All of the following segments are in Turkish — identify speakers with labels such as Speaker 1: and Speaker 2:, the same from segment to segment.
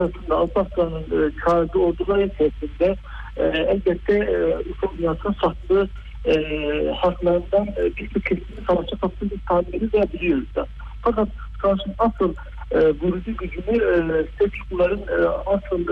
Speaker 1: aslında Alparslan'ın çağırdığı ordular içerisinde elbette İslam dünyasının saklı haklarından bir kesimini savaşa katıldığını tahmin ediyoruz da. Fakat savaşın asıl vurucu gücünü Selçukluların asıl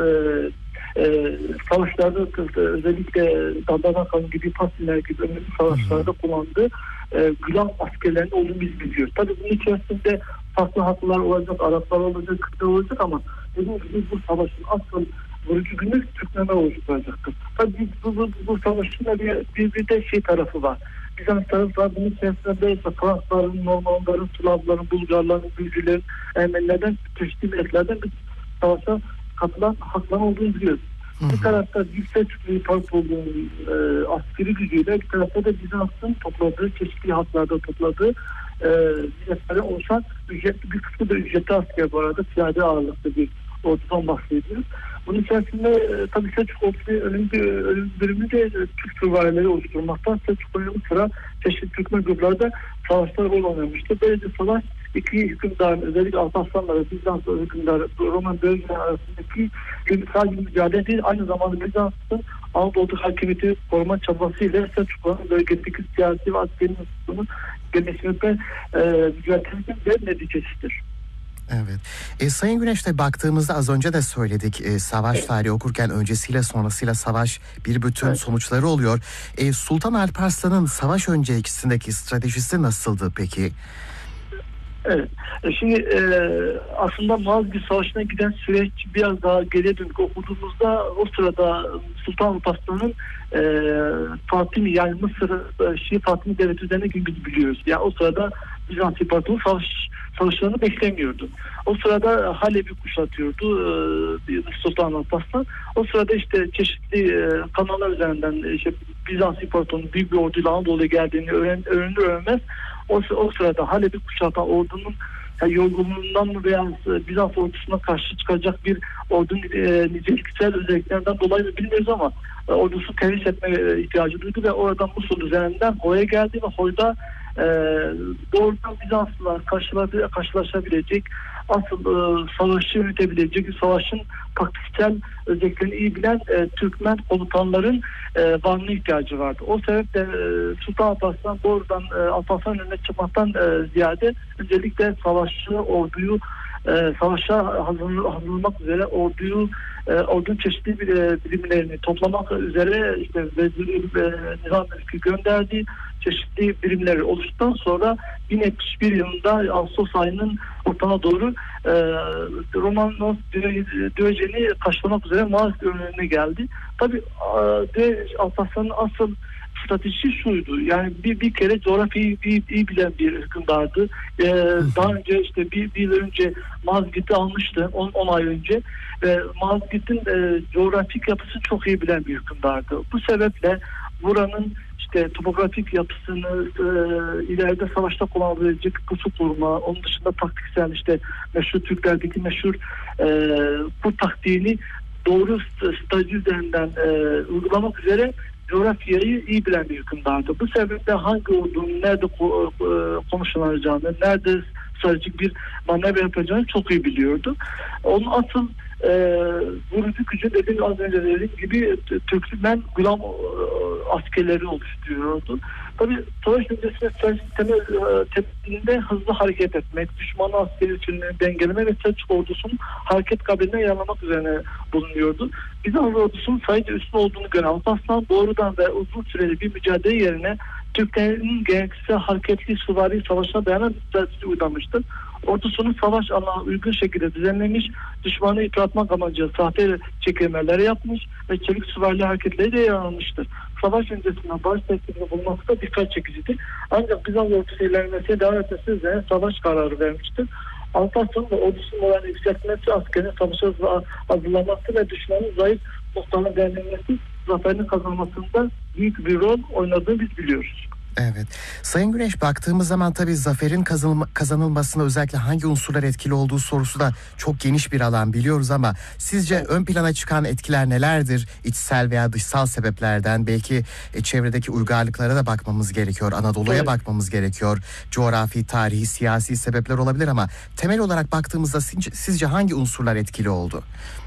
Speaker 1: savaşlarda özellikle Dandanakan gibi Pasinler gibi önemli savaşlarda kullandığı Gülam askerlerinin olduğunu biz biliyoruz. Tabii bunun içerisinde farklı haklar olacak, Araplar olacak, Kürtler olacak ama dediğim gibi bu savaşın asıl vurucu günü Türkmenler oluşturacaktır. Tabii bu savaşın da bir de tarafı var. Bizans tarafı var. Bunun içerisinde de Fransızların, Normanların, Slavların, Bulgarların, Gürcülerin, Ermenilerden, çeşitli milletlerden bir savaşa katılan haklar olduğunu biliyoruz. Bir tarafta bir Selçuklu İmparatorluğu'nun askeri gücüyle, bir tarafta da Bizans'ın topladığı, çeşitli haklarda topladığı milletlere oluşan ücretli bir kısmı da ücretli asker, bu arada piyade ağırlıklı bir ordudan bahsediyoruz. Bunun içerisinde tabii Selçuk ordusunun ölüm bölümü de Türk süvarileri oluşturmaktan Selçuklu'nun sıra çeşitli Türkmen gruplarda savaşlar rol oynamıştı. Böylece savaş iki hükümdarın, özellikle Alparslan'la ve Bizans hükümdarı Roman bölgeler arasındaki sadece mücadele değil, aynı zamanda Bizans'ın Anadolu hakimiyeti koruma çabasıyla Selçuklu'nun bölgedeki siyasi ve askeri nüfusunun gelişmekte mücadelesinin de neticesidir.
Speaker 2: Evet. Sayın Güneş'te baktığımızda az önce de söyledik, savaş tarihi okurken öncesiyle sonrasıyla savaş bir bütün sonuçları oluyor. Sultan Alparslan'ın savaş öncesindeki stratejisi nasıldı peki?
Speaker 1: Evet. Şimdi aslında Malazgirt Savaşı'na giden süreç biraz daha geriye dönük okuduğumuzda o sırada Sultan Alparslan'ın Fatimi, yani Mısır Şii Fatimi devleti üzerine gibi biz biliyoruz. Yani o sırada Bizans İmparatorluğu savaşlarını beklemiyordu. O sırada Halep'i kuşatıyordu Sultan Alparslan. O sırada işte çeşitli kanallar üzerinden Bizans İmparatorluğu'nun büyük bir orduyla Anadolu'ya geldiğini öğrenmez. O sırada Halep'i kuşatan ordunun yorgunluğundan mı veya Bizans ordusuna karşı çıkacak bir ordunun niceliksel özelliklerinden dolayı mı bilmiyoruz ama ordusu terhis etme ihtiyacı duydu ve oradan Musul üzerinden Hoy'a geldi ve Hoy'da doğrudan Bizanslılar karşılaşabilecek, asıl savaşı yönetebilecek, savaşın taktiksel özelliklerini iyi bilen Türkmen komutanların varlığına ihtiyacı vardı. O sebeple Sultan Alparslan doğrudan Alparslan'ın önüne çıkmaktan ziyade özellikle orduyu savaşa hazırlamak üzere ordunun çeşitli birimlerini toplamak üzere işte Nizam Mülkü gönderdi. Çeşitli birimleri oluştuktan sonra 1071 yılında Ağustos ayının ortana doğru Romanos Diyojen'i karşılamak üzere Malazgirt önüne geldi. Tabii Alparslan'ın asıl stratejisi şuydu. Yani bir kere coğrafyayı iyi bilen bir hükümdardı. Daha önce işte bir yıl önce Malazgirt'i almıştı. 10 ay önce. Malazgirt'in coğrafik yapısını çok iyi bilen bir hükümdardı. Bu sebeple buranın işte topografik yapısını, ileride savaşta kullanabilecek pusu kurma, onun dışında taktiksel işte meşhur Türklerdeki meşhur bu taktiğini doğru strateji üzerinden uygulamak üzere coğrafyayı iyi bilen bir hükümdardı. Bu sebeple hangi ordunun nerede konuşulacağını, nerede stratejik bir manevra yapacağını çok iyi biliyordu. Onun asıl vurucu gücü az önce dediğim gibi Türkmen Gülam askerleri oluşturuyordu. Tabii savaş öncesinde temelinde hızlı hareket etmek, düşmanın askeri üçünü dengeleme ve Selçuk ordusunun hareket kabiliğine yaralamak üzerine bulunuyordu. Bizans ordusunun sayıca üstün olduğunu gören Alparslan doğrudan ve uzun süreli bir mücadele yerine Türklerin gereksiz hareketli süvari savaşına dayanan bir strateji uygulamıştır. Ordusunun savaş alanına uygun şekilde düzenlemiş, düşmanı yıpratmak amacıyla sahte çekilmeler yapmış ve çelik süvarili hareketleri de yer almıştır. Savaş öncesinde barış teklifinde bulunması da dikkat çekicidir. Ancak Bizans ordusu ilerlemesine devam etmesi üzerine savaş kararı vermiştir. Alparslan'ın da ordusunun oranı yükseltmesi, askerin savaşa hazırlaması ve düşmanın zayıf noktalarına değerlenmesi zaferin kazanmasında büyük bir rol oynadığını biz biliyoruz.
Speaker 2: Evet. Sayın Güneş, baktığımız zaman tabii zaferin kazanılmasına özellikle hangi unsurlar etkili olduğu sorusu da çok geniş bir alan biliyoruz ama sizce ön plana çıkan etkiler nelerdir? İçsel veya dışsal sebeplerden belki çevredeki uygarlıklara da bakmamız gerekiyor. Anadolu'ya bakmamız gerekiyor. Coğrafi, tarihi, siyasi sebepler olabilir ama temel olarak baktığımızda sizce hangi unsurlar etkili oldu?